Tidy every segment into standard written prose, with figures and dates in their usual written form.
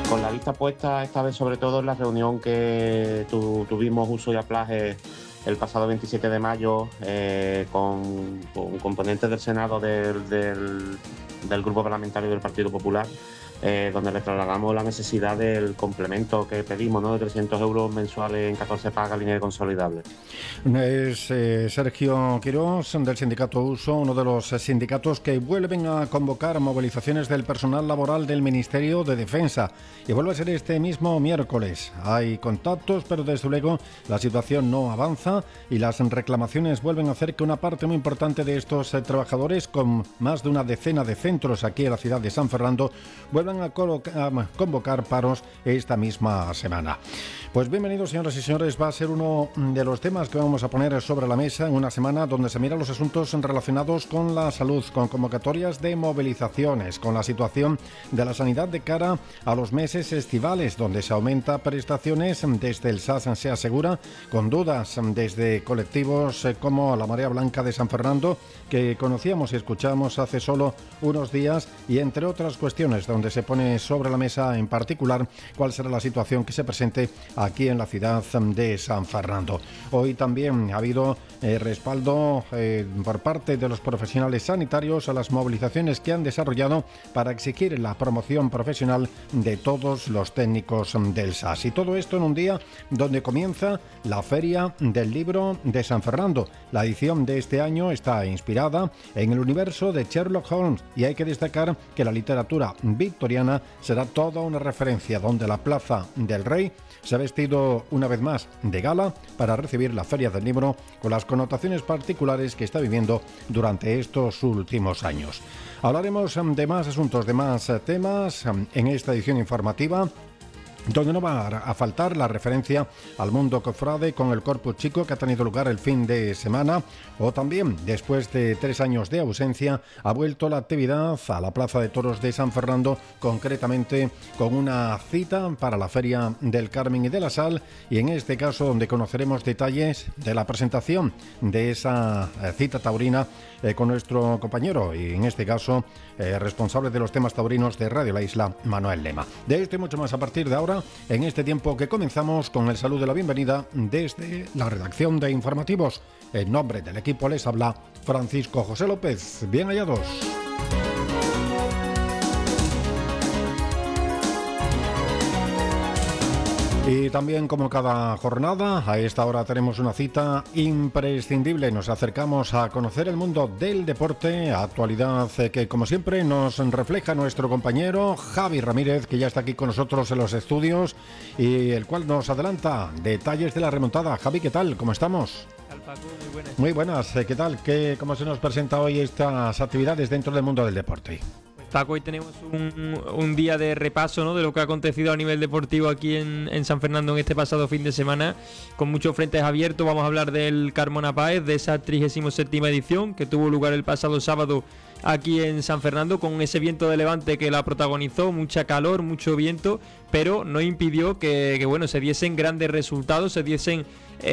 Con la vista puesta esta vez sobre todo en la reunión que tuvimos Uso y Aplaje el pasado 27 de mayo con componentes del Senado del Grupo Parlamentario del Partido Popular, donde les trasladamos la necesidad del complemento que pedimos, ¿no?, de 300 euros mensuales en 14 pagas lineal consolidable. Es Sergio Quirós, del sindicato Uso, uno de los sindicatos que vuelven a convocar movilizaciones del personal laboral del Ministerio de Defensa, y vuelve a ser este mismo miércoles. Hay contactos, pero desde luego la situación no avanza y las reclamaciones vuelven a hacer que una parte muy importante de estos trabajadores, con más de una decena de centros aquí en la ciudad de San Fernando, vuelvan a convocar paros esta misma semana. Pues bienvenidos, señoras y señores, va a ser uno de los temas que vamos a poner sobre la mesa en una semana donde se miran los asuntos relacionados con la salud, con convocatorias de movilizaciones, con la situación de la sanidad de cara a los meses estivales, donde se aumenta prestaciones desde el SAS se asegura, con dudas desde colectivos como la Marea Blanca de San Fernando, que conocíamos y escuchamos hace solo unos días, y entre otras cuestiones donde se pone sobre la mesa en particular cuál será la situación que se presente aquí en la ciudad de San Fernando. Hoy también ha habido respaldo por parte de los profesionales sanitarios a las movilizaciones que han desarrollado para exigir la promoción profesional de todos los técnicos del SAS. Y todo esto en un día donde comienza la Feria del Libro de San Fernando. La edición de este año está inspirada en el universo de Sherlock Holmes, y hay que destacar que la literatura victoriana será toda una referencia, donde la Plaza del Rey se ha vestido una vez más de gala para recibir la Feria del Libro, con las connotaciones particulares que está viviendo durante estos últimos años. Hablaremos de más asuntos, de más temas en esta edición informativa, donde no va a faltar la referencia al mundo cofrade con el Corpus Chico que ha tenido lugar el fin de semana, o también, después de 3 años de ausencia, ha vuelto la actividad a la Plaza de Toros de San Fernando, concretamente con una cita para la Feria del Carmen y de la Sal, y en este caso donde conoceremos detalles de la presentación de esa cita taurina con nuestro compañero, y en este caso responsable de los temas taurinos de Radio La Isla, Manuel Lema. De esto y mucho más a partir de ahora, en este tiempo que comenzamos con el saludo de la bienvenida desde la redacción de Informativos. En nombre del equipo les habla Francisco José López. Bien hallados. Y también, como cada jornada, a esta hora tenemos una cita imprescindible. Nos acercamos a conocer el mundo del deporte, actualidad que, como siempre, nos refleja nuestro compañero Javi Ramírez, que ya está aquí con nosotros en los estudios y el cual nos adelanta detalles de la remontada. Javi, ¿qué tal? ¿Cómo estamos? ¿Qué tal, Paco? Muy buenas. Muy buenas, ¿qué tal? ¿Cómo se nos presenta hoy estas actividades dentro del mundo del deporte? Paco, hoy tenemos un día de repaso, ¿no?, de lo que ha acontecido a nivel deportivo aquí en San Fernando en este pasado fin de semana, con muchos frentes abiertos. Vamos a hablar del Carmona Páez, de esa 37ª edición que tuvo lugar el pasado sábado aquí en San Fernando, con ese viento de levante que la protagonizó, mucha calor, mucho viento, pero no impidió que bueno, se diesen grandes resultados, se diesen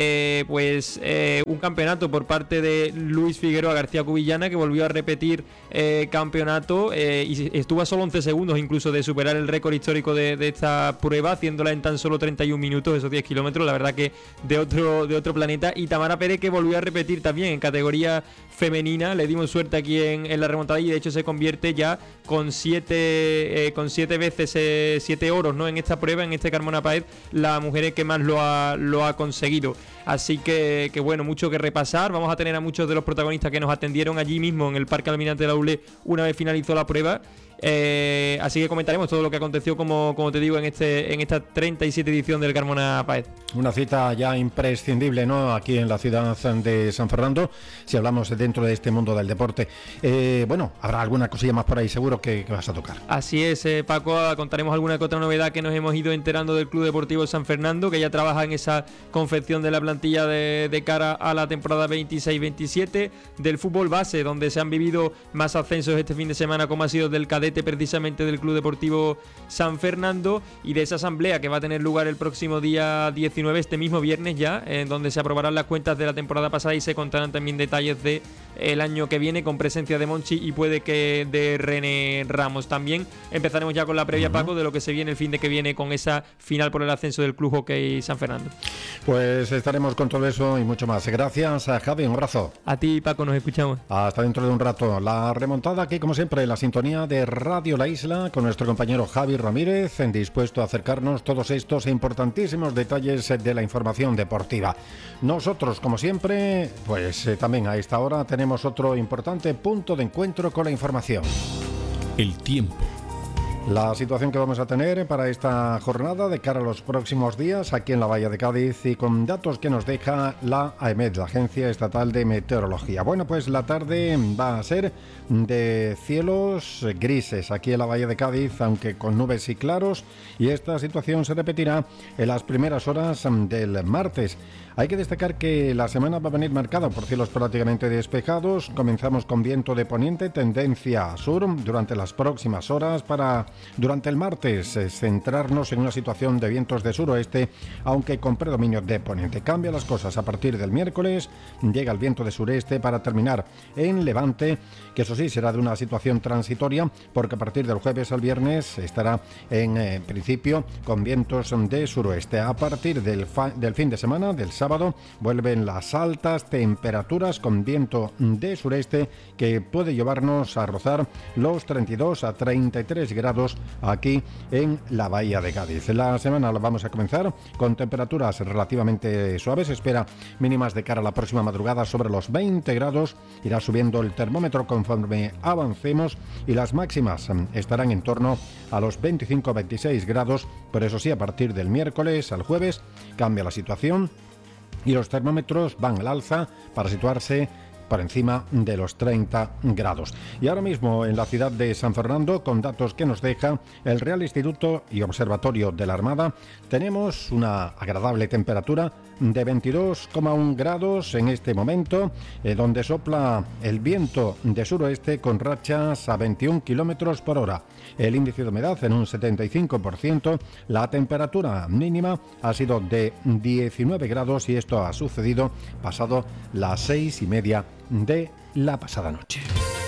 un campeonato por parte de Luis Figueroa García Cubillana, que volvió a repetir campeonato y estuvo a solo 11 segundos incluso de superar el récord histórico de esta prueba, haciéndola en tan solo 31 minutos, esos 10 kilómetros, la verdad que de otro planeta. Y Tamara Pérez, que volvió a repetir también en categoría femenina, le dimos suerte aquí en la remontada, y de hecho se convierte ya con 7 veces 7 oros, ¿no?, en esta prueba, en este Carmona Páez, la mujer que más lo ha conseguido. Así que bueno, mucho que repasar. Vamos a tener a muchos de los protagonistas que nos atendieron allí mismo en el Parque Almirante de la ULE una vez finalizó la prueba. Así que comentaremos todo lo que aconteció, como te digo, en esta 37 edición del Carmona Páez. Una cita ya imprescindible, ¿no?, aquí en la ciudad de San Fernando, si hablamos dentro de este mundo del deporte. Bueno, habrá alguna cosilla más por ahí seguro que vas a tocar. Así es, Paco, contaremos alguna que otra novedad que nos hemos ido enterando del Club Deportivo San Fernando, que ya trabaja en esa confección de la plantilla de cara a la temporada 26-27, del fútbol base, donde se han vivido más ascensos este fin de semana, como ha sido del Cadete cadete precisamente del Club Deportivo San Fernando, y de esa asamblea que va a tener lugar el próximo día 19, este mismo viernes ya, en donde se aprobarán las cuentas de la temporada pasada y se contarán también detalles de el año que viene, con presencia de Monchi y puede que de René Ramos. También empezaremos ya con la previa, Paco, de lo que se viene el fin de que viene con esa final por el ascenso del Club Hockey San Fernando. Pues estaremos con todo eso y mucho más. Gracias a Javi, un abrazo. A ti, Paco, nos escuchamos. Hasta dentro de un rato. La remontada aquí, como siempre, en la sintonía de Radio La Isla, con nuestro compañero Javi Ramírez, dispuesto a acercarnos todos estos importantísimos detalles de la información deportiva. Nosotros, como siempre, pues también a esta hora tenemos otro importante punto de encuentro con la información. El tiempo. La situación que vamos a tener para esta jornada de cara a los próximos días aquí en la Bahía de Cádiz, y con datos que nos deja la AEMET, la Agencia Estatal de Meteorología. Bueno, pues la tarde va a ser de cielos grises aquí en la Bahía de Cádiz, aunque con nubes y claros, y esta situación se repetirá en las primeras horas del martes. Hay que destacar que la semana va a venir marcada por cielos prácticamente despejados. Comenzamos con viento de poniente, tendencia sur durante las próximas horas, para durante el martes centrarnos en una situación de vientos de suroeste, aunque con predominio de poniente. Cambia las cosas a partir del miércoles, llega el viento de sureste para terminar en levante, que eso sí será de una situación transitoria, porque a partir del jueves al viernes estará en principio con vientos de suroeste. A partir del fin de semana, del sábado, vuelven las altas temperaturas con viento de sureste que puede llevarnos a rozar los 32 a 33 grados aquí en la Bahía de Cádiz. La semana la vamos a comenzar con temperaturas relativamente suaves. Espera mínimas de cara a la próxima madrugada sobre los 20 grados. Irá subiendo el termómetro conforme avancemos, y las máximas estarán en torno a los 25-26 grados. Por eso sí, a partir del miércoles al jueves cambia la situación y los termómetros van al alza para situarse por encima de los 30 grados. Y ahora mismo en la ciudad de San Fernando, con datos que nos deja el Real Instituto y Observatorio de la Armada, tenemos una agradable temperatura de 22,1 grados en este momento, donde sopla el viento de suroeste con rachas a 21 kilómetros por hora. El índice de humedad en un 75%, la temperatura mínima ha sido de 19 grados, y esto ha sucedido pasado las 6:30 de la pasada noche.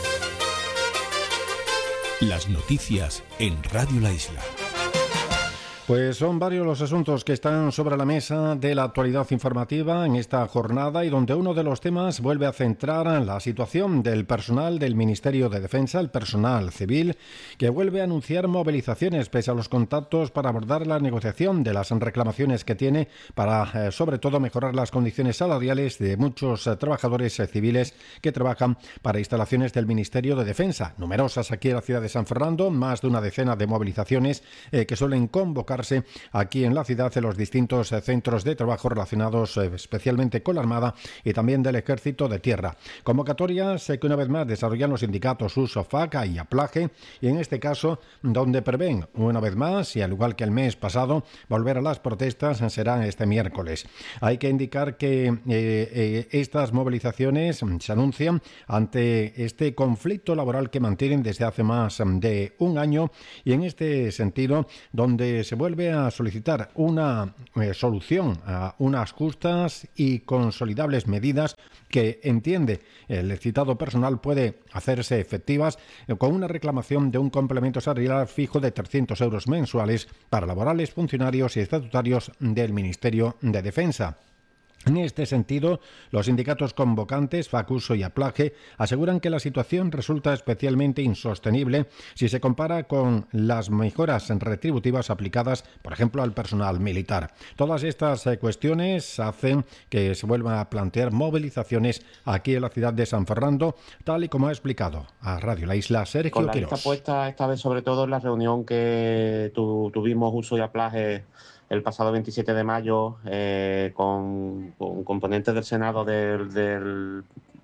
Las noticias en Radio La Isla. Pues son varios los asuntos que están sobre la mesa de la actualidad informativa en esta jornada, y donde uno de los temas vuelve a centrar la situación del personal del Ministerio de Defensa, el personal civil, que vuelve a anunciar movilizaciones pese a los contactos para abordar la negociación de las reclamaciones que tiene para, sobre todo, mejorar las condiciones salariales de muchos trabajadores civiles que trabajan para instalaciones del Ministerio de Defensa. Numerosas aquí en la ciudad de San Fernando, más de una decena de movilizaciones que suelen convocar aquí en la ciudad en los distintos centros de trabajo relacionados especialmente con la Armada y también del Ejército de Tierra. Convocatorias que una vez más desarrollan los sindicatos USO, FACA y APLAGE, y en este caso donde prevén una vez más, y al igual que el mes pasado, volver a las protestas será este miércoles. Hay que indicar que estas movilizaciones se anuncian ante este conflicto laboral que mantienen desde hace más de un año, y en este sentido donde se vuelve a solicitar una solución a unas justas y consolidables medidas que entiende el citado personal puede hacerse efectivas con una reclamación de un complemento salarial fijo de 300 euros mensuales para laborales, funcionarios y estatutarios del Ministerio de Defensa. En este sentido, los sindicatos convocantes, FACUSO y APLAGE, aseguran que la situación resulta especialmente insostenible si se compara con las mejoras retributivas aplicadas, por ejemplo, al personal militar. Todas estas cuestiones hacen que se vuelvan a plantear movilizaciones aquí en la ciudad de San Fernando, tal y como ha explicado a Radio La Isla Sergio Con la Quirós. vista puesta esta vez sobre todo en la reunión que tuvimos USO y APLAGE el pasado 27 de mayo con componentes del Senado del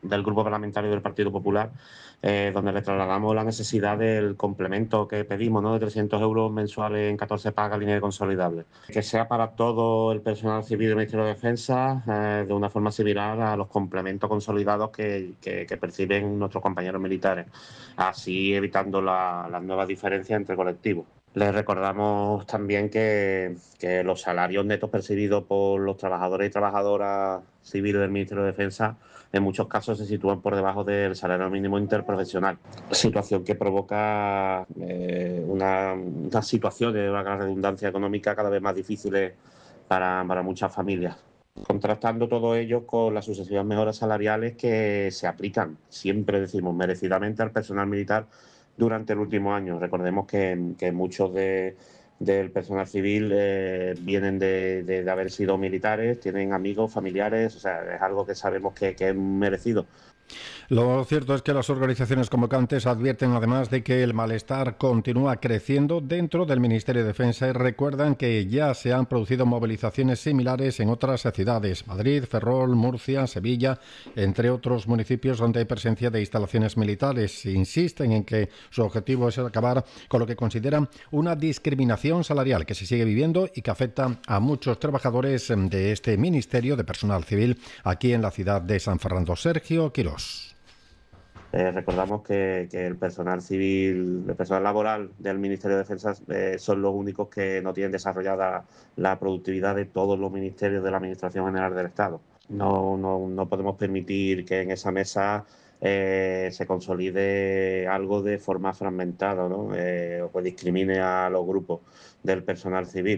del Grupo Parlamentario del Partido Popular, donde le trasladamos la necesidad del complemento que pedimos, ¿no?, de 300 euros mensuales en 14 pagas línea consolidable. Que sea para todo el personal civil del Ministerio de Defensa, de una forma similar a los complementos consolidados que perciben nuestros compañeros militares, así evitando las nuevas diferencias entre colectivos. Les recordamos también que los salarios netos percibidos por los trabajadores y trabajadoras civiles del Ministerio de Defensa en muchos casos se sitúan por debajo del salario mínimo interprofesional, situación que provoca una situación de una gran redundancia económica cada vez más difíciles para muchas familias. Contrastando todo ello con las sucesivas mejoras salariales que se aplican, siempre decimos, merecidamente al personal militar durante el último año. Recordemos que muchos del personal civil vienen de haber sido militares, tienen amigos, familiares, o sea, es algo que sabemos que es merecido. Lo cierto es que las organizaciones convocantes advierten además de que el malestar continúa creciendo dentro del Ministerio de Defensa y recuerdan que ya se han producido movilizaciones similares en otras ciudades, Madrid, Ferrol, Murcia, Sevilla, entre otros municipios donde hay presencia de instalaciones militares. Insisten en que su objetivo es acabar con lo que consideran una discriminación salarial que se sigue viviendo y que afecta a muchos trabajadores de este Ministerio de Personal Civil aquí en la ciudad de San Fernando. Sergio Quirós. Recordamos que el personal civil, el personal laboral del Ministerio de Defensa son los únicos que no tienen desarrollada la productividad de todos los ministerios de la Administración General del Estado. No podemos permitir que en esa mesa se consolide algo de forma fragmentada, ¿no? O que discrimine a los grupos del personal civil.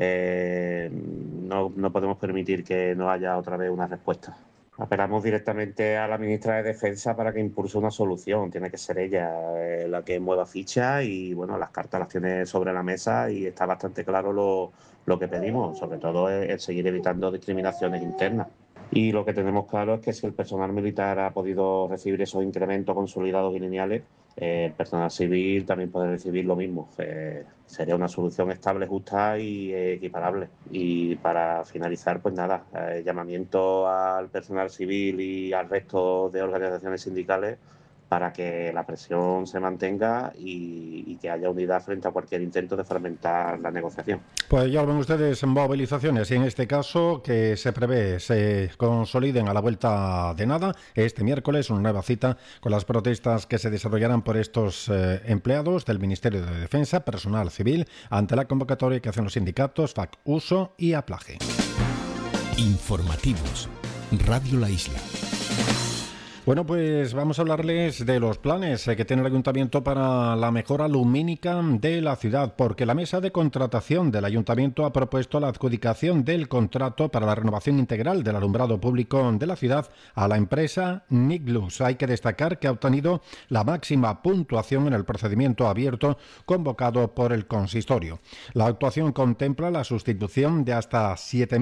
No podemos permitir que no haya otra vez una respuesta. Apelamos directamente a la ministra de Defensa para que impulse una solución. Tiene que ser ella la que mueva ficha y, bueno, las cartas las tiene sobre la mesa y está bastante claro lo que pedimos, sobre todo el seguir evitando discriminaciones internas. Y lo que tenemos claro es que si el personal militar ha podido recibir esos incrementos consolidados y lineales, el personal civil también puede recibir lo mismo. Sería una solución estable, justa y equiparable. Y para finalizar, pues nada, llamamiento al personal civil y al resto de organizaciones sindicales para que la presión se mantenga y que haya unidad frente a cualquier intento de fragmentar la negociación. Pues ya lo ven ustedes, movilizaciones y en este caso que se prevé se consoliden a la vuelta de nada. Este miércoles una nueva cita con las protestas que se desarrollarán por estos empleados del Ministerio de Defensa, personal civil, ante la convocatoria que hacen los sindicatos FAC, Uso y Aplaje. Informativos. Radio La Isla. Bueno, pues vamos a hablarles de los planes que tiene el Ayuntamiento para la mejora lumínica de la ciudad, porque la mesa de contratación del Ayuntamiento ha propuesto la adjudicación del contrato para la renovación integral del alumbrado público de la ciudad a la empresa Niclus. Hay que destacar que ha obtenido la máxima puntuación en el procedimiento abierto convocado por el consistorio. La actuación contempla la sustitución de hasta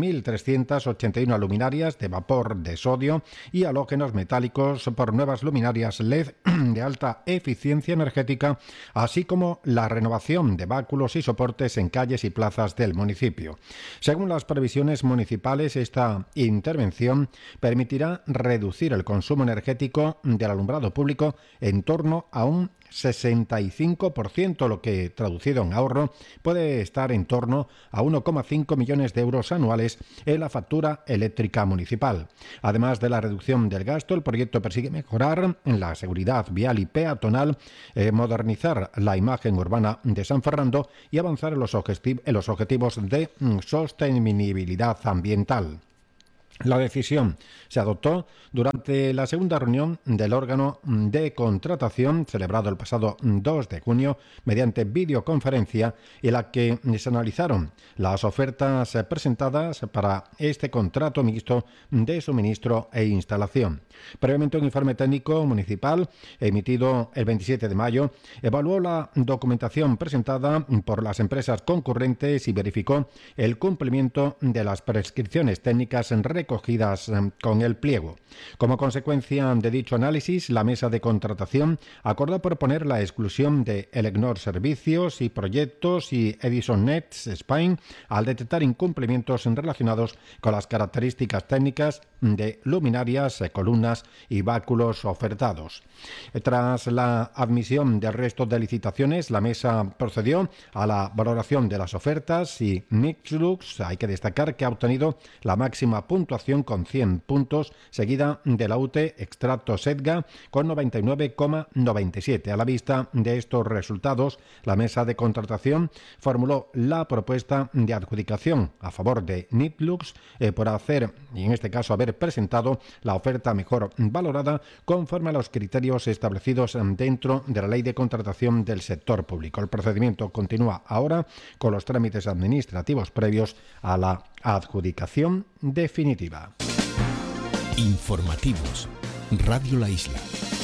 7.381 luminarias de vapor de sodio y halógenos metálicos por nuevas luminarias LED de alta eficiencia energética, así como la renovación de báculos y soportes en calles y plazas del municipio. Según las previsiones municipales, esta intervención permitirá reducir el consumo energético del alumbrado público en torno a un 65%, lo que, traducido en ahorro, puede estar en torno a 1,5 millones de euros anuales en la factura eléctrica municipal. Además de la reducción del gasto, el proyecto persigue mejorar la seguridad vial y peatonal, modernizar la imagen urbana de San Fernando y avanzar en los objetivos de sostenibilidad ambiental. La decisión se adoptó durante la segunda reunión del órgano de contratación celebrado el pasado 2 de junio mediante videoconferencia, en la que se analizaron las ofertas presentadas para este contrato mixto de suministro e instalación. Previamente, un informe técnico municipal emitido el 27 de mayo evaluó la documentación presentada por las empresas concurrentes y verificó el cumplimiento de las prescripciones técnicas recomendadas recogidas con el pliego. Como consecuencia de dicho análisis, la mesa de contratación acordó proponer la exclusión de Elecnor Servicios y Proyectos y Edison Nets Spain al detectar incumplimientos relacionados con las características técnicas de luminarias, columnas y báculos ofertados. Tras la admisión del resto de licitaciones, la mesa procedió a la valoración de las ofertas y Nixlux, hay que destacar que ha obtenido la máxima puntuación con 100 puntos, seguida de la UTE Extracto Sedga con 99,97. A la vista de estos resultados, la mesa de contratación formuló la propuesta de adjudicación a favor de Nixlux por hacer, y en este caso haber presentado la oferta mejor valorada conforme a los criterios establecidos dentro de la Ley de Contratación del Sector Público. El procedimiento continúa ahora con los trámites administrativos previos a la adjudicación definitiva. Informativos. Radio La Isla.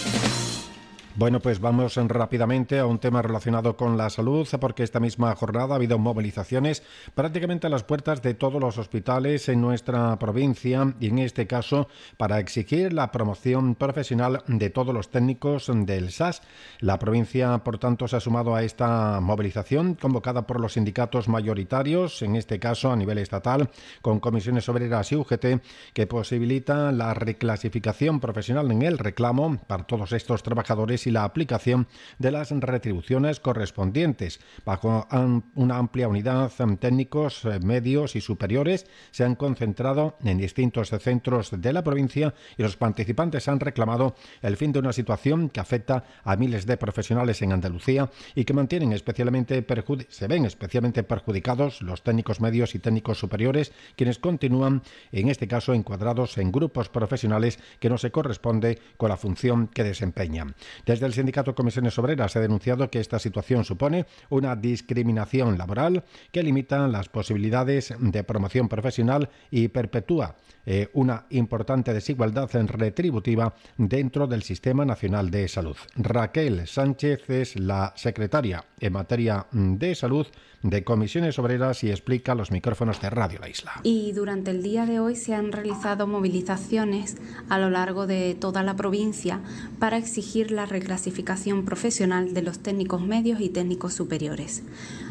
Bueno, pues vamos rápidamente a un tema relacionado con la salud, porque esta misma jornada ha habido movilizaciones prácticamente a las puertas de todos los hospitales en nuestra provincia y en este caso para exigir la promoción profesional de todos los técnicos del SAS. La provincia, por tanto, se ha sumado a esta movilización convocada por los sindicatos mayoritarios, en este caso a nivel estatal, con comisiones obreras y UGT, que posibilita la reclasificación profesional en el reclamo para todos estos trabajadores y la aplicación de las retribuciones correspondientes. Bajo una amplia unidad, técnicos medios y superiores se han concentrado en distintos centros de la provincia y los participantes han reclamado el fin de una situación que afecta a miles de profesionales en Andalucía y que mantienen se ven especialmente perjudicados los técnicos medios y técnicos superiores, quienes continúan, en este caso, encuadrados en grupos profesionales que no se corresponde con la función que desempeñan. Desde el sindicato Comisiones Obreras se ha denunciado que esta situación supone una discriminación laboral que limita las posibilidades de promoción profesional y perpetúa una importante desigualdad retributiva dentro del Sistema Nacional de Salud. Raquel Sánchez es la secretaria en materia de salud de Comisiones Obreras y explica a los micrófonos de Radio La Isla. Y durante el día de hoy se han realizado movilizaciones a lo largo de toda la provincia para exigir la reclasificación profesional de los técnicos medios y técnicos superiores.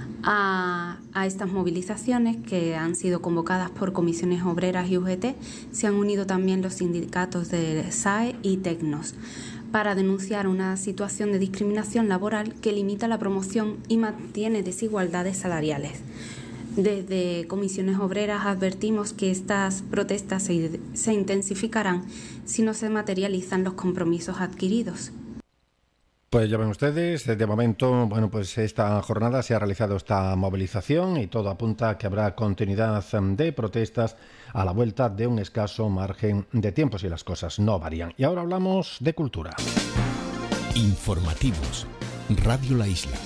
A estas movilizaciones, que han sido convocadas por Comisiones Obreras y UGT, se han unido también los sindicatos de SAE y Tecnos para denunciar una situación de discriminación laboral que limita la promoción y mantiene desigualdades salariales. Desde Comisiones Obreras advertimos que estas protestas se intensificarán si no se materializan los compromisos adquiridos. Pues ya ven ustedes, de momento, bueno, pues esta jornada se ha realizado esta movilización y todo apunta a que habrá continuidad de protestas a la vuelta de un escaso margen de tiempo si las cosas no varían. Y ahora hablamos de cultura. Informativos. Radio La Isla.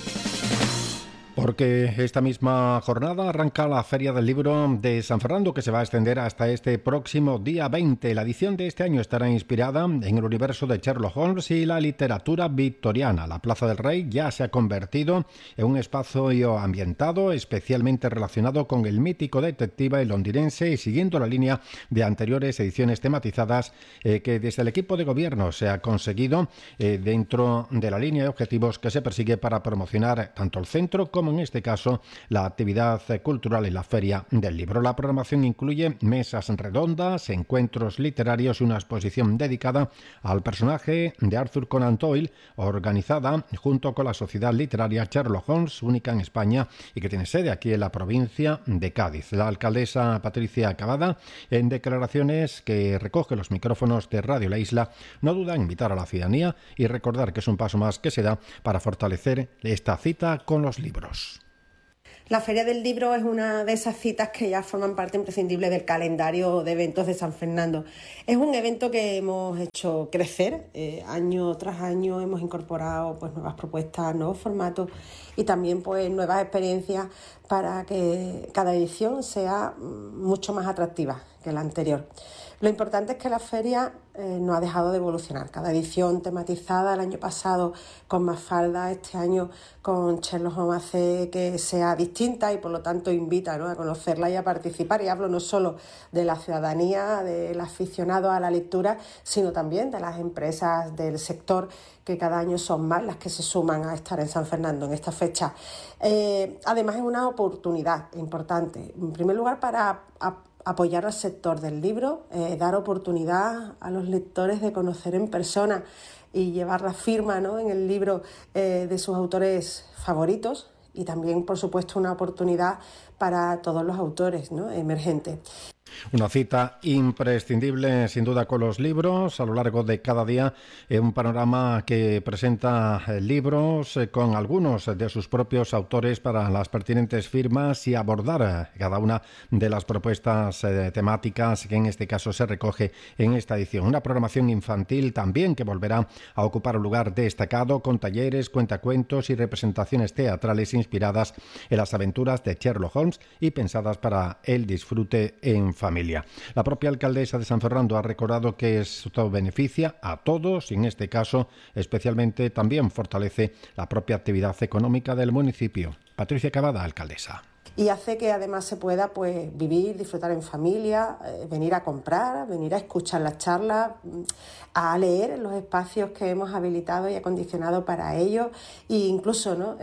Porque esta misma jornada arranca la Feria del Libro de San Fernando, que se va a extender hasta este próximo día 20. La edición de este año estará inspirada en el universo de Sherlock Holmes y la literatura victoriana. La Plaza del Rey ya se ha convertido en un espacio ambientado especialmente relacionado con el mítico detective londinense y siguiendo la línea de anteriores ediciones tematizadas que desde el equipo de gobierno se ha conseguido dentro de la línea de objetivos que se persigue para promocionar tanto el centro como en este caso la actividad cultural en la Feria del Libro. La programación incluye mesas redondas, encuentros literarios y una exposición dedicada al personaje de Arthur Conan Doyle, organizada junto con la Sociedad Literaria Sherlock Holmes, única en España y que tiene sede aquí en la provincia de Cádiz. La alcaldesa Patricia Cavada, en declaraciones que recoge los micrófonos de Radio La Isla, no duda en invitar a la ciudadanía y recordar que es un paso más que se da para fortalecer esta cita con los libros. La Feria del Libro es una de esas citas que ya forman parte imprescindible del calendario de eventos de San Fernando. Es un evento que hemos hecho crecer, año tras año hemos incorporado pues nuevas propuestas, nuevos formatos y también pues nuevas experiencias para que cada edición sea mucho más atractiva. la anterior. Lo importante es que la feria no ha dejado de evolucionar. Cada edición tematizada, el año pasado con Mafalda, este año con Sherlock Holmes, hace que sea distinta y por lo tanto invita, ¿no?, a conocerla y a participar. Y hablo no solo de la ciudadanía, del aficionado a la lectura, sino también de las empresas del sector, que cada año son más las que se suman a estar en San Fernando en esta fecha. Además, es una oportunidad importante, en primer lugar, para apoyar al sector del libro, dar oportunidad a los lectores de conocer en persona y llevar la firma, ¿no?, en el libro de sus autores favoritos, y también, por supuesto, una oportunidad para todos los autores, ¿no?, emergentes. Una cita imprescindible, sin duda, con los libros a lo largo de cada día. Un panorama que presenta libros con algunos de sus propios autores para las pertinentes firmas y abordar cada una de las propuestas temáticas que en este caso se recoge en esta edición. Una programación infantil también que volverá a ocupar un lugar destacado con talleres, cuentacuentos y representaciones teatrales inspiradas en las aventuras de Sherlock Holmes y pensadas para el disfrute en familia. La propia alcaldesa de San Fernando ha recordado que esto beneficia a todos y en este caso especialmente también fortalece la propia actividad económica del municipio. Patricia Cavada, alcaldesa. Y hace que además se pueda vivir, disfrutar en familia, venir a comprar, venir a escuchar las charlas, a leer en los espacios que hemos habilitado y acondicionado para ello, e incluso, ¿no?,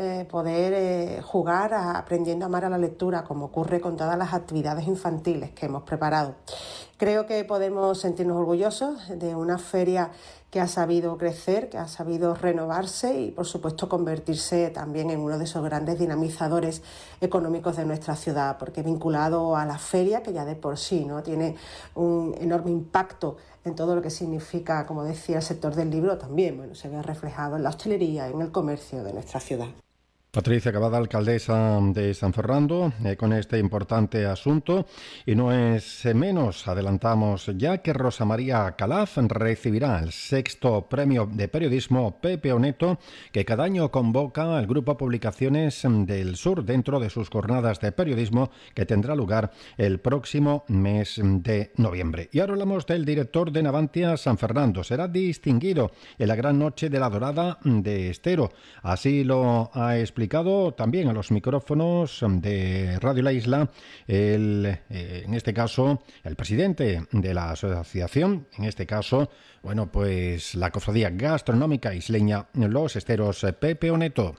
poder jugar aprendiendo a amar a la lectura, como ocurre con todas las actividades infantiles que hemos preparado. Creo que podemos sentirnos orgullosos de una feria que ha sabido crecer, que ha sabido renovarse y, por supuesto, convertirse también en uno de esos grandes dinamizadores económicos de nuestra ciudad, porque vinculado a la feria, que ya de por sí, ¿no?, tiene un enorme impacto en todo lo que significa, como decía, el sector del libro, también se ve reflejado en la hostelería, en el comercio de nuestra ciudad. Patricia Cavada, alcaldesa de San Fernando, con este importante asunto. Y no es menos, adelantamos ya, que Rosa María Calaf recibirá el 6º premio de periodismo Pepe Oneto, que cada año convoca el Grupo Publicaciones del Sur dentro de sus jornadas de periodismo, que tendrá lugar el próximo mes de noviembre. Y ahora hablamos del director de Navantia San Fernando. Será distinguido en la gran noche de la Dorada de Estero. Así lo ha explicado también a los micrófonos de Radio La Isla en este caso el presidente de la asociación, en este caso, pues la Cofradía Gastronómica Isleña Los Esteros, Pepe Oneto.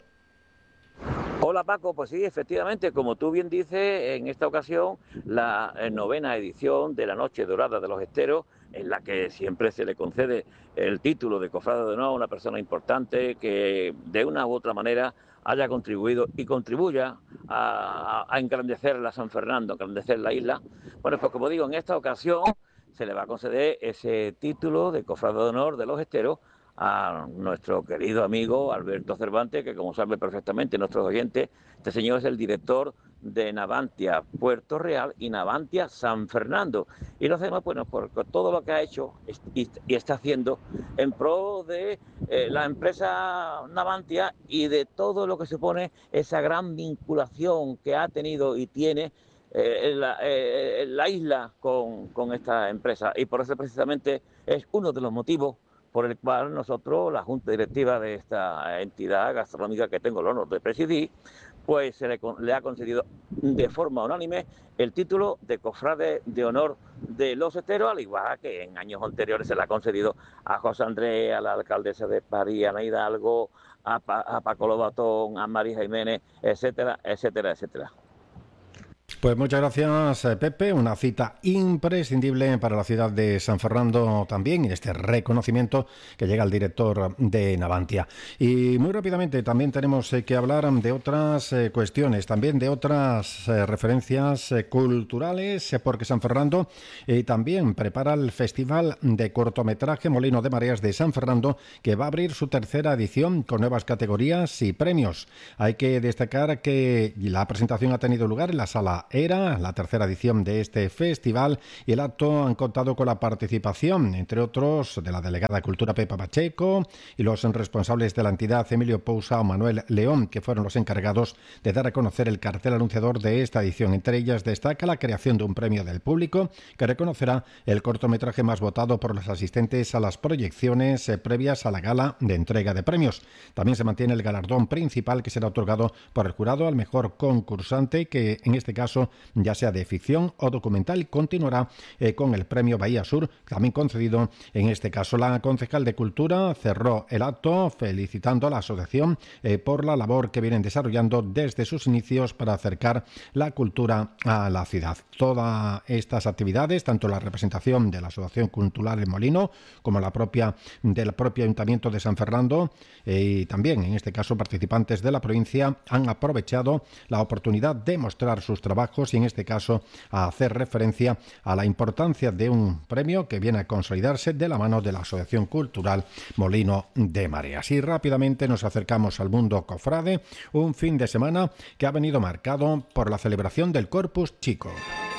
Hola Paco, pues sí, efectivamente, como tú bien dices, en esta ocasión la 9ª edición de la Noche Dorada de los Esteros, en la que siempre se le concede el título de Cofrade de Honor a una persona importante que de una u otra manera haya contribuido y contribuya a engrandecer la San Fernando, engrandecer la isla. Bueno, pues como digo, en esta ocasión se le va a conceder ese título de Cofrade de Honor de los Esteros a nuestro querido amigo Alberto Cervantes, que como sabe perfectamente nuestros oyentes, este señor es el director de Navantia Puerto Real y Navantia San Fernando. Y lo hacemos, por todo lo que ha hecho y está haciendo en pro de la empresa Navantia y de todo lo que supone esa gran vinculación que ha tenido y tiene la isla con esta empresa. Y por eso precisamente es uno de los motivos por el cual nosotros, la Junta Directiva de esta entidad gastronómica que tengo el honor de presidir, pues se le ha concedido de forma unánime el título de Cofrade de Honor de los Esteros, al igual que en años anteriores se le ha concedido a José Andrés, a la alcaldesa de París, a Ana Hidalgo, a Paco Lobatón, a María Jiménez, etcétera, etcétera, etcétera. Pues muchas gracias, Pepe. Una cita imprescindible para la ciudad de San Fernando también, y este reconocimiento que llega al director de Navantia. Y muy rápidamente también tenemos que hablar de otras cuestiones, también de otras referencias culturales, porque San Fernando también prepara el Festival de Cortometraje Molino de Mareas de San Fernando, que va a abrir su 3ª edición con nuevas categorías y premios. Hay que destacar que la presentación ha tenido lugar en la Sala era la tercera edición de este festival y el acto han contado con la participación, entre otros, de la delegada de Cultura Pepa Pacheco y los responsables de la entidad Emilio Pousa o Manuel León, que fueron los encargados de dar a conocer el cartel anunciador de esta edición. Entre ellas destaca la creación de un premio del público que reconocerá el cortometraje más votado por los asistentes a las proyecciones previas a la gala de entrega de premios. También se mantiene el galardón principal que será otorgado por el jurado al mejor concursante, que en este caso ya sea de ficción o documental. Continuará con el premio Bahía Sur, también concedido en este caso. La concejal de Cultura cerró el acto felicitando a la asociación por la labor que vienen desarrollando desde sus inicios para acercar la cultura a la ciudad. Todas estas actividades, tanto la representación de la Asociación Cultural El Molino como del propio Ayuntamiento de San Fernando y también en este caso participantes de la provincia, han aprovechado la oportunidad de mostrar sus trabajos y en este caso a hacer referencia a la importancia de un premio que viene a consolidarse de la mano de la Asociación Cultural Molino de Mareas. Y rápidamente nos acercamos al mundo cofrade, un fin de semana que ha venido marcado por la celebración del Corpus Chico.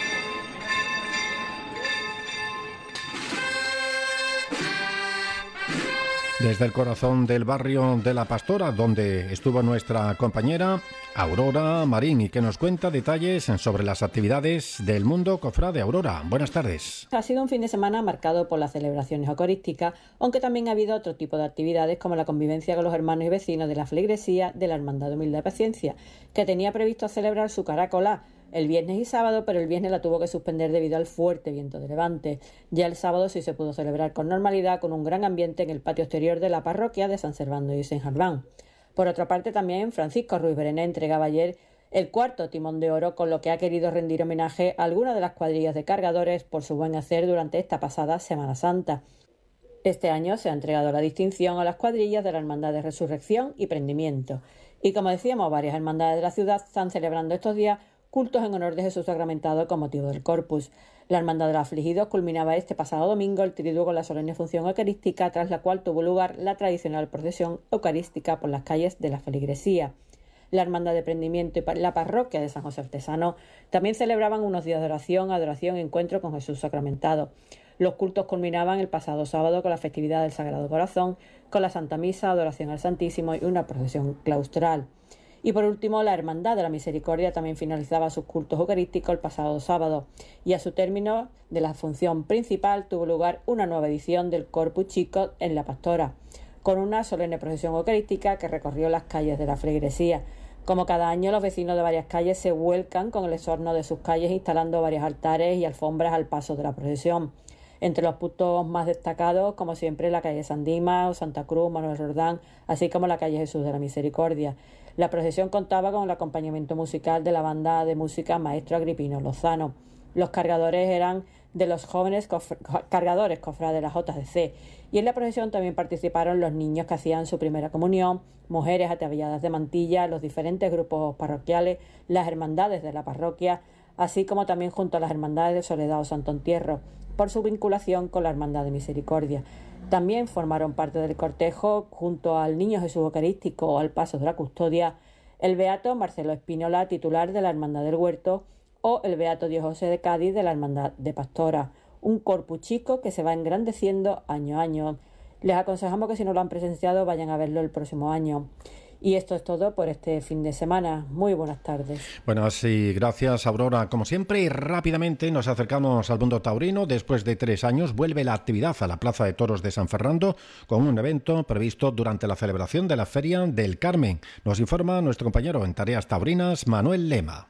Desde el corazón del barrio de La Pastora, donde estuvo nuestra compañera Aurora Marín, y que nos cuenta detalles sobre las actividades del mundo cofrade. Aurora, buenas tardes. Ha sido un fin de semana marcado por las celebraciones eucarísticas, aunque también ha habido otro tipo de actividades como la convivencia con los hermanos y vecinos de la feligresía de la Hermandad Humilde de Paciencia, que tenía previsto celebrar su caracolá el viernes y sábado, pero el viernes la tuvo que suspender debido al fuerte viento de levante. Ya el sábado sí se pudo celebrar con normalidad, con un gran ambiente en el patio exterior de la parroquia de San Servando y Saint Jarbán. Por otra parte, también Francisco Ruiz Berené entregaba ayer el cuarto timón de oro, con lo que ha querido rendir homenaje a algunas de las cuadrillas de cargadores por su buen hacer durante esta pasada Semana Santa. Este año se ha entregado la distinción a las cuadrillas de la Hermandad de Resurrección y Prendimiento. Y como decíamos, varias hermandades de la ciudad están celebrando estos días cultos en honor de Jesús sacramentado con motivo del Corpus. La Hermandad de los Afligidos culminaba este pasado domingo el triduo con la solemne función eucarística, tras la cual tuvo lugar la tradicional procesión eucarística por las calles de la feligresía. La Hermandad de Prendimiento y la parroquia de San José Artesano también celebraban unos días de oración, adoración y encuentro con Jesús sacramentado. Los cultos culminaban el pasado sábado con la festividad del Sagrado Corazón, con la Santa Misa, adoración al Santísimo y una procesión claustral. Y por último, la Hermandad de la Misericordia también finalizaba sus cultos eucarísticos el pasado sábado, y a su término de la función principal tuvo lugar una nueva edición del Corpus Chico en La Pastora, con una solemne procesión eucarística que recorrió las calles de la feligresía. Como cada año, los vecinos de varias calles se vuelcan con el exorno de sus calles, instalando varios altares y alfombras al paso de la procesión. Entre los puntos más destacados, como siempre, la calle San Dimas, Santa Cruz, Manuel Jordán, así como la calle Jesús de la Misericordia. La procesión contaba con el acompañamiento musical de la banda de música Maestro Agripino Lozano. Los cargadores eran de los jóvenes cargadores cofrades de la JDC, y en la procesión también participaron los niños que hacían su primera comunión, mujeres ataviadas de mantilla, los diferentes grupos parroquiales, las hermandades de la parroquia, así como también junto a las hermandades de Soledad o Santo Entierro, por su vinculación con la Hermandad de Misericordia. También formaron parte del cortejo, junto al Niño Jesús Eucarístico o al Paso de la Custodia, el beato Marcelo Espínola, titular de la Hermandad del Huerto, o el beato Dios José de Cádiz de la Hermandad de Pastora. Un Corpus Chico que se va engrandeciendo año a año. Les aconsejamos que si no lo han presenciado vayan a verlo el próximo año. Y esto es todo por este fin de semana. Muy buenas tardes. Bueno, sí, gracias, Aurora. Como siempre, rápidamente nos acercamos al mundo taurino. Después de 3 años vuelve la actividad a la Plaza de Toros de San Fernando con un evento previsto durante la celebración de la Feria del Carmen. Nos informa nuestro compañero en tareas taurinas, Manuel Lema.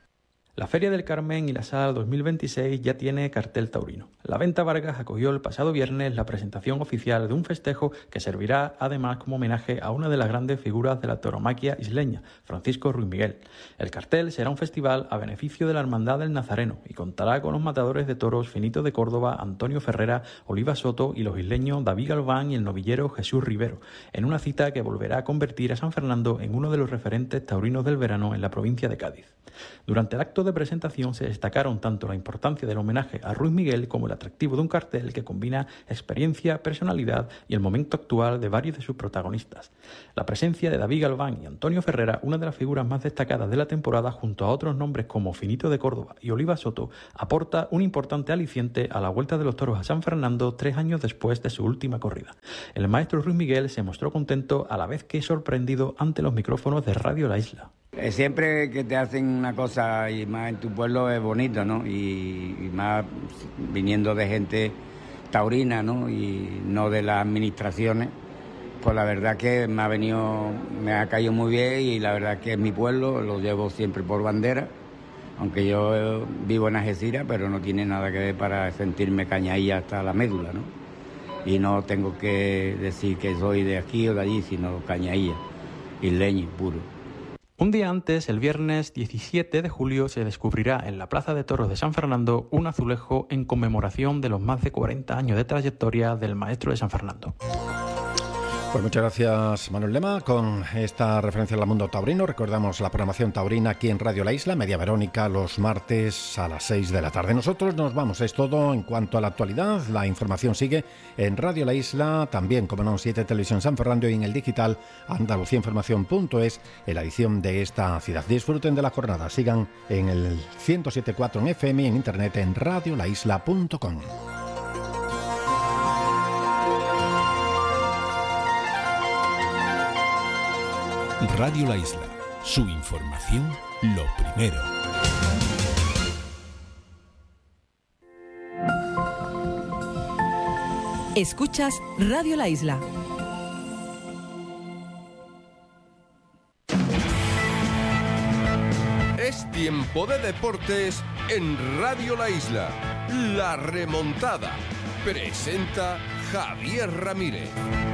La Feria del Carmen y la Sala 2026 ya tiene cartel taurino. La Venta Vargas acogió el pasado viernes la presentación oficial de un festejo que servirá además como homenaje a una de las grandes figuras de la tauromaquia isleña, Francisco Ruiz Miguel. El cartel será un festival a beneficio de la Hermandad del Nazareno y contará con los matadores de toros Finito de Córdoba, Antonio Ferrera, Oliva Soto y los isleños David Galván y el novillero Jesús Rivero, en una cita que volverá a convertir a San Fernando en uno de los referentes taurinos del verano en la provincia de Cádiz. Durante el acto de presentación se destacaron tanto la importancia del homenaje a Luis Miguel como el atractivo de un cartel que combina experiencia, personalidad y el momento actual de varios de sus protagonistas. La presencia de David Galván y Antonio Ferrera, una de las figuras más destacadas de la temporada, junto a otros nombres como Finito de Córdoba y Oliva Soto, aporta un importante aliciente a la Vuelta de los Toros a San Fernando 3 años después de su última corrida. El maestro Luis Miguel se mostró contento a la vez que sorprendido ante los micrófonos de Radio La Isla. Siempre que te hacen una cosa y más en tu pueblo es bonito, ¿no? Y más viniendo de gente taurina, ¿no? Y no de las administraciones, pues la verdad que me ha caído muy bien y la verdad que es mi pueblo, lo llevo siempre por bandera, aunque yo vivo en Algeciras, pero no tiene nada que ver para sentirme cañailla hasta la médula, ¿no? Y no tengo que decir que soy de aquí o de allí, sino cañailla, isleño puro. Un día antes, el viernes 17 de julio, se descubrirá en la Plaza de Toros de San Fernando un azulejo en conmemoración de los más de 40 años de trayectoria del maestro de San Fernando. Pues muchas gracias, Manuel Lema, con esta referencia al mundo taurino. Recordamos la programación taurina aquí en Radio La Isla, Media Verónica, los martes a las 6 de la tarde. Nosotros nos vamos, es todo en cuanto a la actualidad. La información sigue en Radio La Isla, también, como no, 7 Televisión San Fernando y en el digital andaluciainformación.es, en la edición de esta ciudad. Disfruten de la jornada, sigan en el 107.4 en FM y en internet en radiolaisla.com. Radio La Isla, su información, lo primero. Escuchas Radio La Isla. Es tiempo de deportes en Radio La Isla. La remontada. Presenta Javier Ramírez.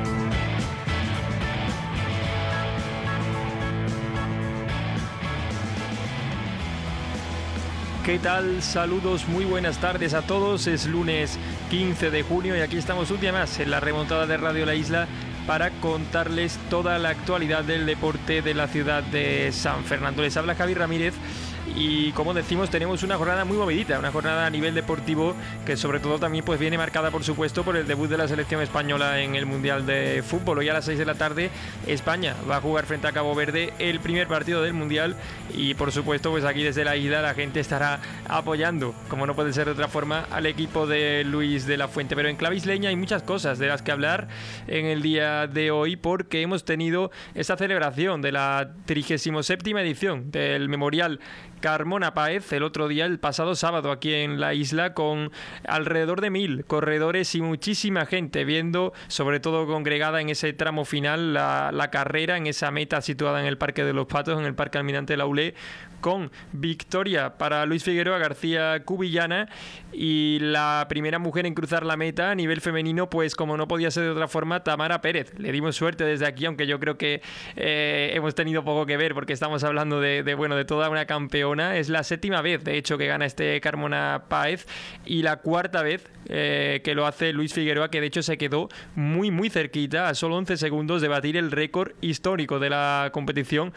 ¿Qué tal? Saludos, muy buenas tardes a todos. Es lunes 15 de junio y aquí estamos un día más en la remontada de Radio La Isla para contarles toda la actualidad del deporte de la ciudad de San Fernando. Les habla Javier Ramírez y, como decimos, tenemos una jornada muy movidita, una jornada a nivel deportivo que sobre todo también pues viene marcada, por supuesto, por el debut de la selección española en el Mundial de Fútbol. Hoy a las 6 de la tarde España va a jugar frente a Cabo Verde el primer partido del Mundial y, por supuesto, pues aquí desde la isla la gente estará apoyando, como no puede ser de otra forma, al equipo de Luis de la Fuente. Pero en clave isleña hay muchas cosas de las que hablar en el día de hoy, porque hemos tenido esa celebración de la 37ª edición del Memorial Carmona Páez el otro día, el pasado sábado, aquí en la isla, con alrededor de 1000 corredores y muchísima gente viendo, sobre todo congregada en ese tramo final, la carrera en esa meta situada en el Parque de los Patos, en el Parque Almirante Laulé, con victoria para Luis Figueroa García Cubillana y la primera mujer en cruzar la meta a nivel femenino, pues como no podía ser de otra forma, Tamara Pérez. Le dimos suerte desde aquí, aunque yo creo que hemos tenido poco que ver, porque estamos hablando de toda una campeona. Es la 7ª vez, de hecho, que gana este Carmona Páez y la 4ª vez que lo hace Luis Figueroa, que de hecho se quedó muy muy cerquita, a solo 11 segundos de batir el récord histórico de la competición.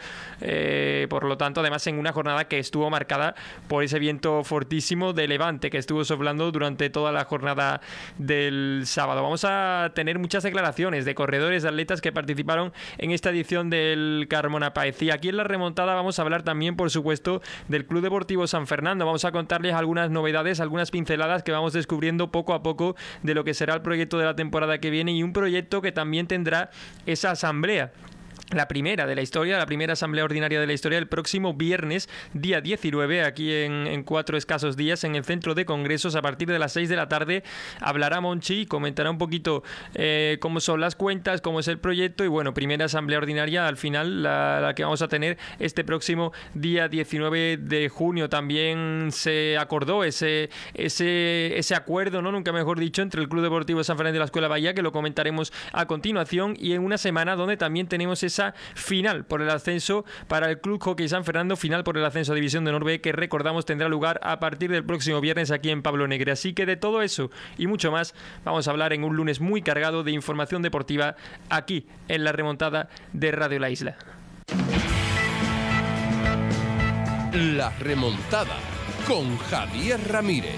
Por lo tanto, además, en una jornada que estuvo marcada por ese viento fortísimo de levante que estuvo soplando durante toda la jornada del sábado. Vamos a tener muchas declaraciones de corredores, de atletas que participaron en esta edición del Carmona Páez. Y aquí en la remontada vamos a hablar también, por supuesto, del Club Deportivo San Fernando. Vamos a contarles algunas novedades, algunas pinceladas que vamos descubriendo poco a poco de lo que será el proyecto de la temporada que viene, y un proyecto que también tendrá esa asamblea, la primera de la historia, la primera asamblea ordinaria de la historia, el próximo viernes, día 19, aquí en 4 escasos días, en el Centro de Congresos, a partir de las 6 de la tarde. Hablará Monchi y comentará un poquito cómo son las cuentas, cómo es el proyecto, y bueno, primera asamblea ordinaria al final, la que vamos a tener este próximo día 19 de junio. También se acordó ese acuerdo, ¿no? Nunca mejor dicho, entre el Club Deportivo San Fernando y la Escuela Bahía, que lo comentaremos a continuación, y en una semana donde también tenemos esa final por el ascenso para el Club Hockey San Fernando, final por el ascenso a División de Honor B, que recordamos tendrá lugar a partir del próximo viernes aquí en Pablo Negre. Así que de todo eso y mucho más vamos a hablar en un lunes muy cargado de información deportiva aquí en la remontada de Radio La Isla. La remontada con Javier Ramírez.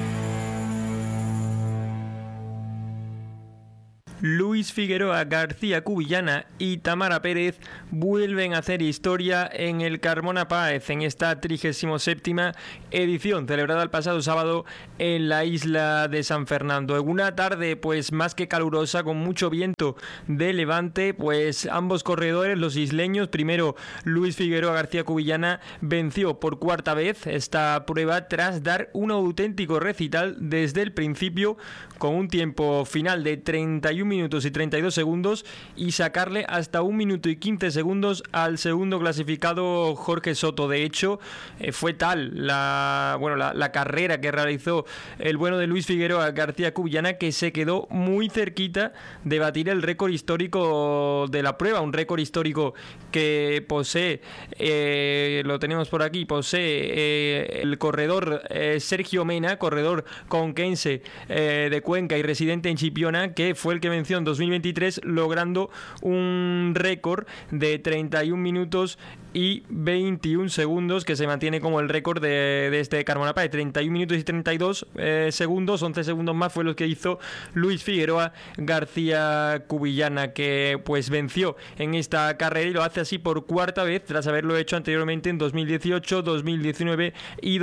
Luis Figueroa, García Cubillana y Tamara Pérez vuelven a hacer historia en el Carmona Páez en esta 37ª edición celebrada el pasado sábado en la isla de San Fernando. En una tarde pues más que calurosa, con mucho viento de levante, pues ambos corredores, los isleños, primero Luis Figueroa, García Cubillana, venció por cuarta vez esta prueba tras dar un auténtico recital desde el principio, con un tiempo final de 31 minutos y 32 segundos y sacarle hasta 1 minuto y 15 segundos al segundo clasificado, Jorge Soto. De hecho, fue tal la carrera que realizó el bueno de Luis Figueroa, García Cubillana, que se quedó muy cerquita de batir el récord histórico de la prueba, un récord histórico que posee, lo tenemos por aquí, posee el corredor Sergio Mena, corredor conquense de Cuenca y residente en Chipiona, que fue el que venció en 2023, logrando un récord de 31 minutos y 21 segundos, que se mantiene como el récord de este Carmona Páez. 31 minutos y 32 segundos, 11 segundos más fue lo que hizo Luis Figueroa, García Cubillana, que pues venció en esta carrera y lo hace así por cuarta vez, tras haberlo hecho anteriormente en 2018, 2019 y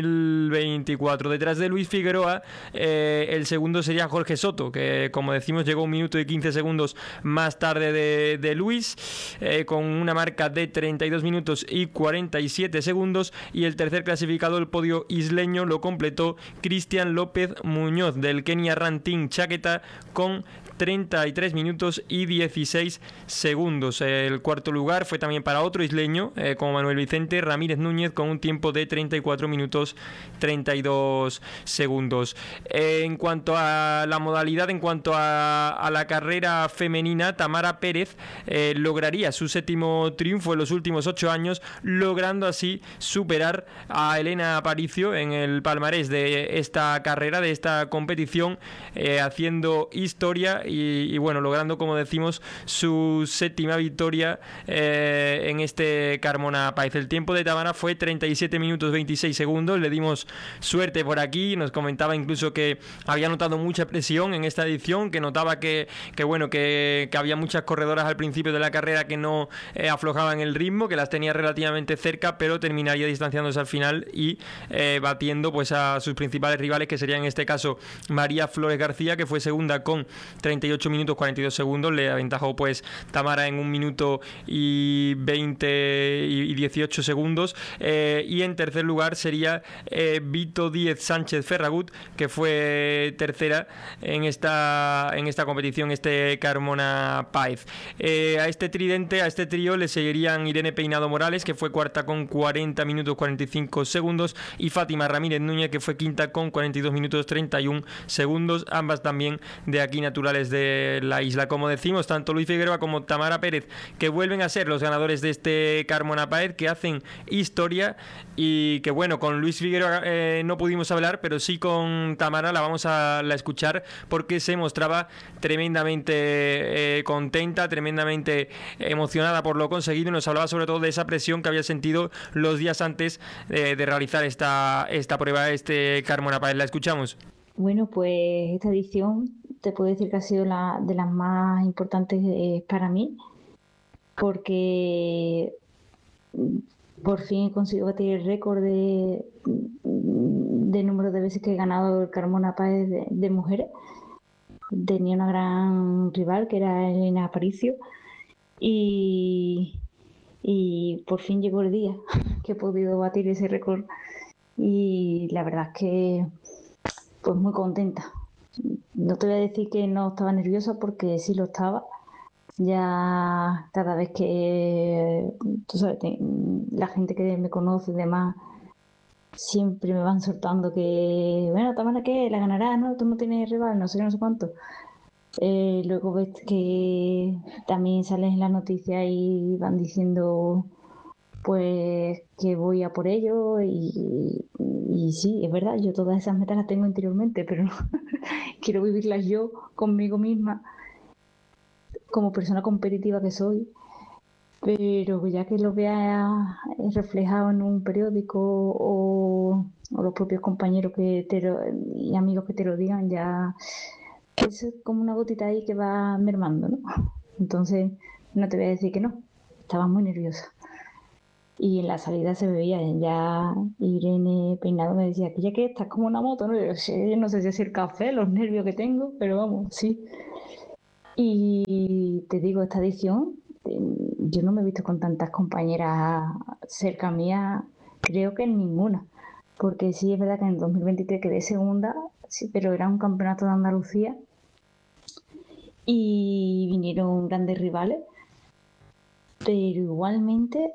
2024. Detrás de Luis Figueroa, el segundo sería Jorge Soto, que como decimos llegó 1 minuto y 15 segundos más tarde de Luis, con una marca de 32 minutos y 47 segundos, y el tercer clasificado del podio isleño lo completó Cristian López Muñoz del Kenia Ranting Chaqueta con 33 minutos y 16 segundos. El cuarto lugar fue también para otro isleño, como Manuel Vicente Ramírez Núñez, con un tiempo de 34 minutos 32 segundos. En cuanto a la modalidad, en cuanto a la carrera femenina, Tamara Pérez lograría su séptimo triunfo en los últimos 8 años, logrando así superar a Elena Aparicio en el palmarés de esta carrera, de esta competición, haciendo historia y bueno, logrando, como decimos, su séptima victoria en este Carmona Páez. El tiempo de Tamara fue 37 minutos 26 segundos. Le dimos suerte por aquí, nos comentaba incluso que había notado mucha presión en esta edición, que notaba que había muchas corredoras al principio de la carrera que no aflojaban el ritmo, que las tenía relativamente cerca, pero terminaría distanciándose al final y batiendo pues a sus principales rivales, que serían en este caso María Flores García, que fue segunda con 38 minutos 42 segundos. Le aventajó pues Tamara en 1 minuto y 20 y 18 segundos, y en tercer lugar sería Vito Díez Sánchez Ferragut, que fue tercera en esta competición, este Carmona Páez. A este tridente, a este trío le seguirían Irene Peinado Morales, que fue cuarta con 40 minutos 45 segundos, y Fátima Ramírez Núñez, que fue quinta con 42 minutos 31 segundos, ambas también de aquí naturales de la isla. Como decimos, tanto Luis Figueroa como Tamara Pérez, que vuelven a ser los ganadores de este Carmona Páez, que hacen historia, y que bueno, con Luis Figueroa no pudimos hablar, pero sí con Tamara la vamos a escuchar, porque se mostraba tremendamente contenta, tremendamente emocionada por lo conseguido, y nos hablaba sobre todo de esa presión que había sentido los días antes de realizar esta prueba, este Carmona Páez. La escuchamos. Bueno, pues esta edición te puedo decir que ha sido de las más importantes para mí, porque por fin he conseguido batir el récord de número de veces que he ganado el Carmona Páez de mujeres. Tenía una gran rival que era Elena Aparicio, y por fin llegó el día que he podido batir ese récord, y la verdad es que pues muy contenta. No te voy a decir que no estaba nerviosa, porque sí lo estaba. Ya cada vez que, tú sabes, la gente que me conoce y demás siempre me van soltando que, bueno, Tamara, ¿qué? La ganará, ¿no? Tú no tienes rival, no sé qué, no sé cuánto. Luego ves que también salen en las noticias y van diciendo pues que voy a por ello, y sí, es verdad, yo todas esas metas las tengo interiormente, pero quiero vivirlas yo conmigo misma, como persona competitiva que soy, pero ya que lo veas reflejado en un periódico o los propios compañeros y amigos que te lo digan, ya es como una gotita ahí que va mermando, ¿no? Entonces no te voy a decir que no, estaba muy nerviosa. Y en la salida se veía, ya Irene Peinado me decía que ya que estás como una moto, ¿no? Yo no sé si es el café, los nervios que tengo, pero vamos, sí. Y te digo, esta edición, yo no me he visto con tantas compañeras cerca mía, creo que en ninguna. Porque sí es verdad que en el 2023 quedé segunda, sí, pero era un campeonato de Andalucía y vinieron grandes rivales. Pero igualmente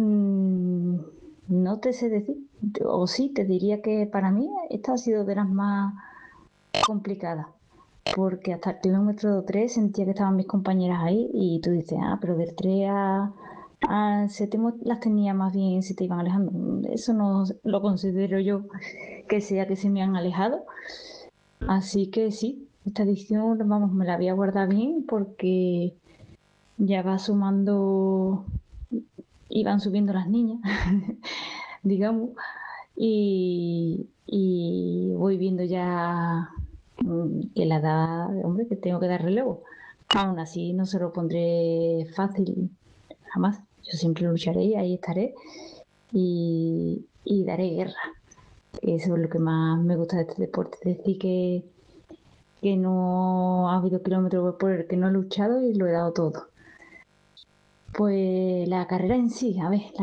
no te sé decir, o sí, te diría que para mí esta ha sido de las más complicadas, porque hasta el kilómetro 3 sentía que estaban mis compañeras ahí y tú dices, pero del 3 al séptimo las tenía más bien, se te iban alejando. Eso no lo considero yo que sea que se me han alejado, así que sí, esta edición, vamos, me la voy a guardar bien porque ya va sumando, iban subiendo las niñas, digamos, y voy viendo ya que la edad, hombre, que tengo que dar relevo. Aún así no se lo pondré fácil, jamás. Yo siempre lucharé y ahí estaré y daré guerra. Eso es lo que más me gusta de este deporte, decir que no ha habido kilómetros por el que no he luchado y lo he dado todo. Pues la carrera en sí,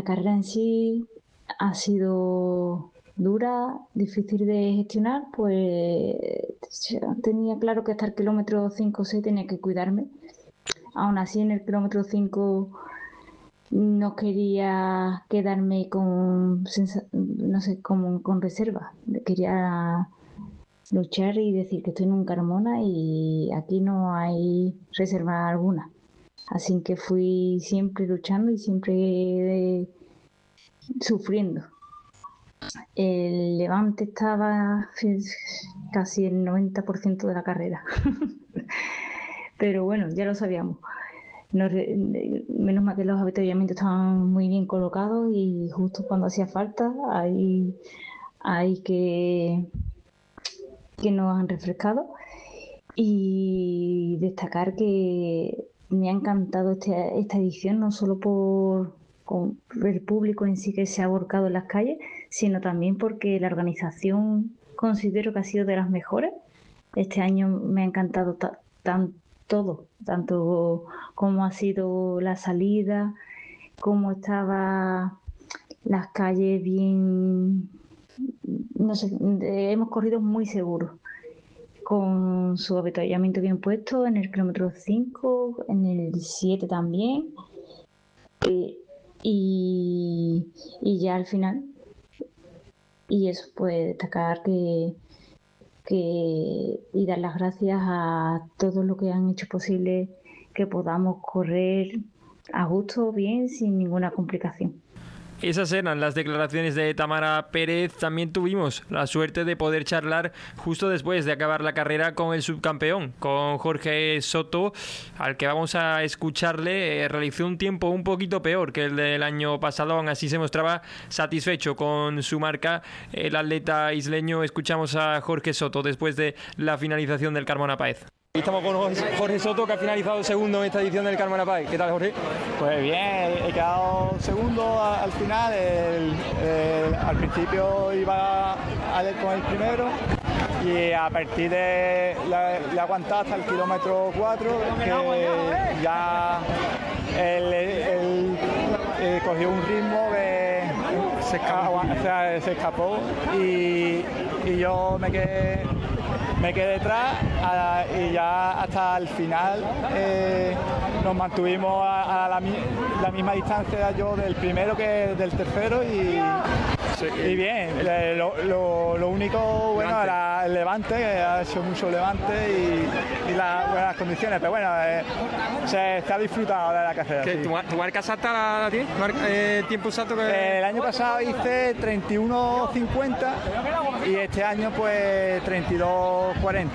ha sido dura, difícil de gestionar, pues tenía claro que hasta el kilómetro 5 o 6 tenía que cuidarme. Aún así en el kilómetro 5 no quería quedarme con reserva, quería luchar y decir que estoy en un Carmona y aquí no hay reserva alguna. Así que fui siempre luchando y siempre sufriendo. El Levante estaba casi el 90% de la carrera. Pero bueno, ya lo sabíamos. Menos mal que los avituallamientos estaban muy bien colocados y justo cuando hacía falta, ahí que nos han refrescado. Y destacar que me ha encantado esta edición, no solo por el público en sí que se ha volcado en las calles, sino también porque la organización considero que ha sido de las mejores. Este año me ha encantado todo, tanto como ha sido la salida, como estaba las calles bien, no sé, hemos corrido muy seguros, con su avituallamiento bien puesto en el kilómetro 5, en el 7 también, y ya al final, y eso, pues destacar y dar las gracias a todos los que han hecho posible que podamos correr a gusto, bien, sin ninguna complicación. Esas eran las declaraciones de Tamara Pérez. También tuvimos la suerte de poder charlar justo después de acabar la carrera con el subcampeón, con Jorge Soto, al que vamos a escucharle. Realizó un tiempo un poquito peor que el del año pasado, aún así se mostraba satisfecho con su marca. El atleta isleño, escuchamos a Jorge Soto después de la finalización del Carmona Páez. Estamos con Jorge Soto, que ha finalizado segundo en esta edición del Carmona Páez. ¿Qué tal, Jorge? Pues bien, he quedado segundo al final. Al principio iba con el primero y a partir de le aguantado hasta el kilómetro 4, que ya cogió un ritmo que se escapó y yo me quedé detrás y ya hasta el final nos mantuvimos a la misma distancia yo del primero que del tercero y bien, lo único bueno era el levante, que ha hecho mucho levante y las buenas condiciones, pero bueno, se ha disfrutado de la carrera. Sí. ¿Tu marca exacta la tienes? ¿Tiempo exacto? El año pasado hice 31.50 y este año pues 32.40. Bueno.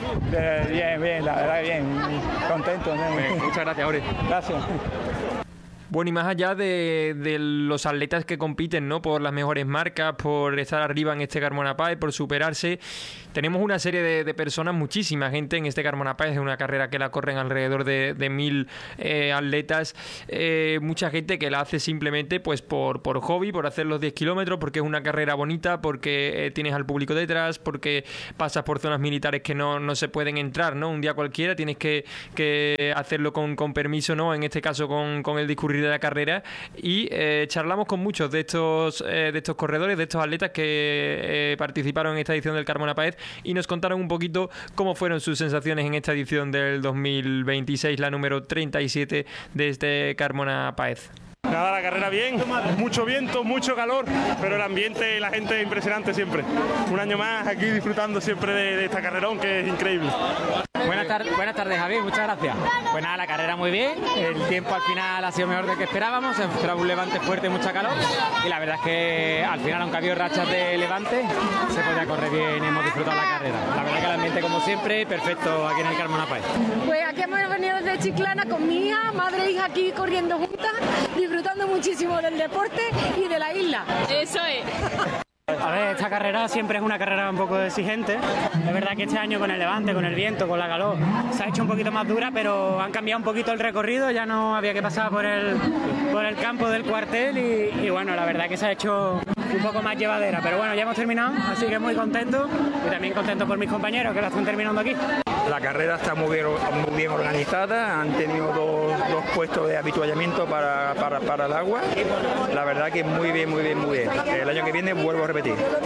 Bien, la verdad que bien, contento. Muchas gracias, Ori. Gracias. Bueno, y más allá de los atletas que compiten, ¿no?, por las mejores marcas, por estar arriba en este Carmona Páez, por superarse, tenemos una serie de personas, muchísima gente en este Carmona Páez, es una carrera que la corren alrededor de 1000 atletas, mucha gente que la hace simplemente pues por hobby, por hacer los 10 kilómetros, porque es una carrera bonita, porque tienes al público detrás, porque pasas por zonas militares que no se pueden entrar, ¿no? Un día cualquiera tienes que hacerlo con permiso, ¿no? En este caso con el discurrir de la carrera, y charlamos con muchos de estos corredores, de estos atletas que participaron en esta edición del Carmona Páez y nos contaron un poquito cómo fueron sus sensaciones en esta edición del 2026, la número 37 de este Carmona Páez. Nada, la carrera bien, mucho viento, mucho calor, pero el ambiente y la gente impresionante siempre. Un año más aquí disfrutando siempre de esta carrerón que es increíble. Buenas tardes, Javier, muchas gracias. Pues nada, la carrera muy bien, el tiempo al final ha sido mejor del que esperábamos, se esperaba un levante fuerte y mucha calor, y la verdad es que al final, aunque ha habido rachas de levante, se podía correr bien y hemos disfrutado la carrera. La verdad que el ambiente, como siempre, perfecto aquí en el Carmona Páez. Pues aquí hemos venido desde Chiclana con mi hija, madre e hija aquí corriendo juntas, disfrutando muchísimo del deporte y de la isla. Eso es. A ver, esta carrera siempre es una carrera un poco exigente. Es verdad que este año con el levante, con el viento, con la calor, se ha hecho un poquito más dura, pero han cambiado un poquito el recorrido, ya no había que pasar por el campo del cuartel y bueno, la verdad que se ha hecho un poco más llevadera. Pero bueno, ya hemos terminado, así que muy contento y también contento por mis compañeros que la están terminando aquí. La carrera está muy bien organizada, han tenido dos puestos de avituallamiento para el agua. La verdad que muy bien. El año que viene vuelvo a repetir.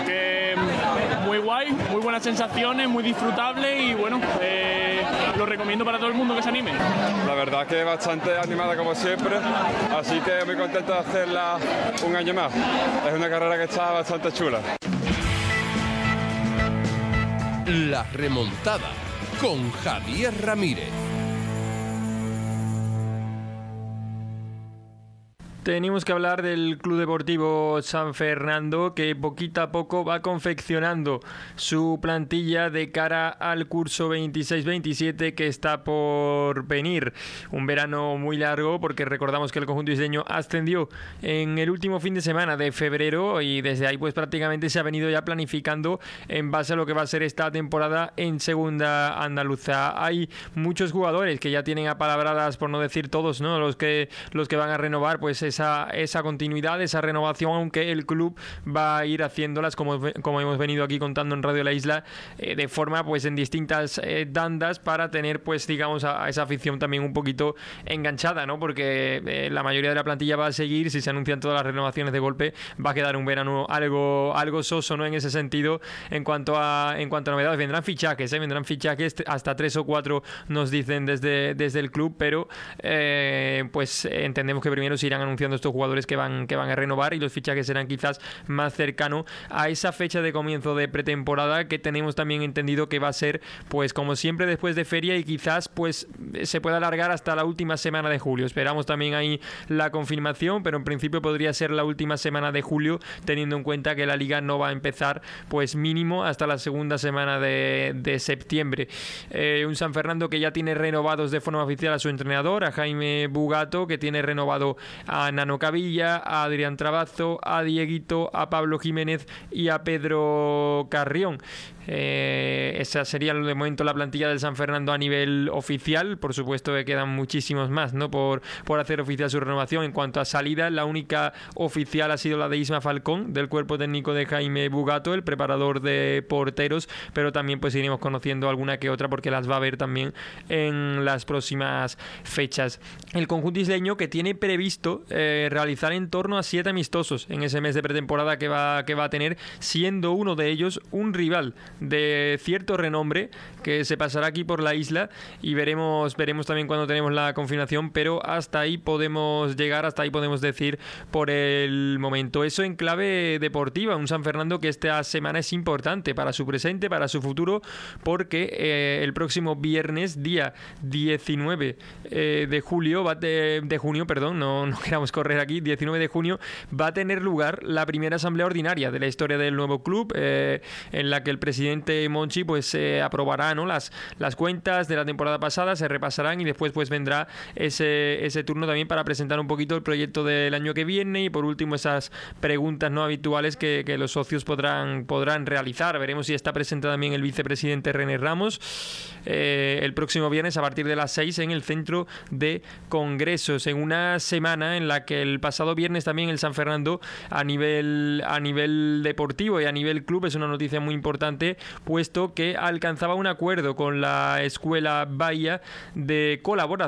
Muy guay, muy buenas sensaciones, muy disfrutable y bueno, lo recomiendo para todo el mundo que se anime. La verdad que bastante animada como siempre, así que muy contento de hacerla un año más. Es una carrera que está bastante chula. La remontada con Javier Ramírez. Tenemos que hablar del Club Deportivo San Fernando, que poquito a poco va confeccionando su plantilla de cara al curso 26-27 que está por venir. Un verano muy largo, porque recordamos que el conjunto isleño ascendió en el último fin de semana de febrero y desde ahí pues prácticamente se ha venido ya planificando en base a lo que va a ser esta temporada en segunda andaluza. Hay muchos jugadores que ya tienen apalabradas, por no decir todos, ¿no?, los que van a renovar pues esa continuidad, esa renovación, aunque el club va a ir haciéndolas como hemos venido aquí contando en Radio La Isla, de forma pues en distintas tandas, para tener pues digamos a esa afición también un poquito enganchada, ¿no? Porque la mayoría de la plantilla va a seguir, si se anuncian todas las renovaciones de golpe, va a quedar un verano algo soso, ¿no?, en ese sentido. En cuanto a novedades, vendrán fichajes hasta 3 o 4 nos dicen desde el club, pero pues entendemos que primero se irán anunciando estos jugadores que van a renovar, y los fichajes serán quizás más cercanos a esa fecha de comienzo de pretemporada, que tenemos también entendido que va a ser pues como siempre después de feria, y quizás pues se pueda alargar hasta la última semana de julio. Esperamos también ahí la confirmación, pero en principio podría ser la última semana de julio, teniendo en cuenta que la liga no va a empezar pues mínimo hasta la segunda semana de septiembre. Un San Fernando que ya tiene renovados de forma oficial a su entrenador, a Jaime Bugato, que tiene renovado a Nano Cavilla, a Adrián Trabazo, a Dieguito, a Pablo Jiménez y a Pedro Carrión. Esa sería de momento la plantilla del San Fernando a nivel oficial. Por supuesto que quedan muchísimos más, ¿no?, por hacer oficial su renovación. En cuanto a salida, la única oficial ha sido la de Isma Falcón, del cuerpo técnico de Jaime Bugato, el preparador de porteros, pero también pues iremos conociendo alguna que otra, porque las va a haber también en las próximas fechas. El conjunto isleño, que tiene previsto realizar en torno a 7 amistosos en ese mes de pretemporada que va a tener, siendo uno de ellos un rival de cierto renombre que se pasará aquí por la isla, y veremos también cuando tenemos la confirmación, pero hasta ahí podemos llegar, hasta ahí podemos decir por el momento. Eso en clave deportiva, un San Fernando que esta semana es importante para su presente, para su futuro, porque el próximo viernes, día 19 de junio, no queramos correr aquí, 19 de junio, va a tener lugar la primera asamblea ordinaria de la historia del nuevo club, en la que el presidente Monchi pues aprobará, ¿no?, las cuentas de la temporada pasada, se repasarán y después pues vendrá ese turno también para presentar un poquito el proyecto del año que viene y por último esas preguntas no habituales que los socios podrán realizar. Veremos si está presente también el vicepresidente René Ramos el próximo viernes a partir de las 6 en el centro de congresos, en una semana en la que el pasado viernes también el San Fernando a nivel deportivo y a nivel club es una noticia muy importante, puesto que alcanzaba un acuerdo con la Escuela Bahía de colaboración